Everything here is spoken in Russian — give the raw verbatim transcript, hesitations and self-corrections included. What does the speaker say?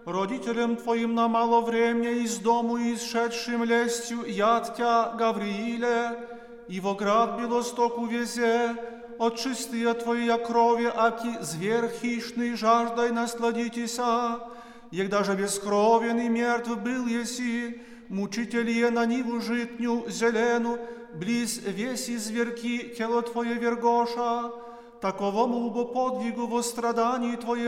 родителям Твоим на мало времени из дому исшедшим лестью яд Тя Гаврииле, и во град Белосток увезе, от чистые Твоя крови, аки зверь хищный, жаждай насладитеся, егда же бескровен и мертв был еси, мучитель на ниву житню зелену, близ веси зверки тело Твое вергоша, таковому бо подвигу во страдании Твое